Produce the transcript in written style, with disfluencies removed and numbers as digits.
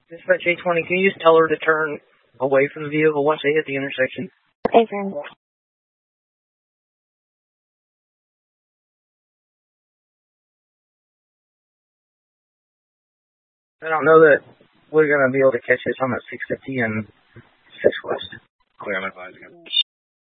Dispatch 820, can you just tell her to turn away from the vehicle once they hit the intersection? Okay. I don't know that we're going to be able to catch this on that 650 and 6 West. Clear on advice again.